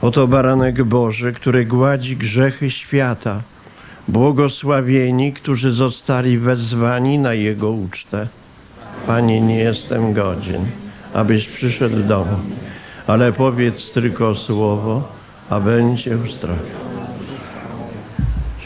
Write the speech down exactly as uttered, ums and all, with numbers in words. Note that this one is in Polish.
Oto baranek Boży, który gładzi grzechy świata. Błogosławieni, którzy zostali wezwani na Jego ucztę. Panie, nie jestem godzien, abyś przyszedł do mnie, ale powiedz tylko słowo, a będzie uzdrowiony.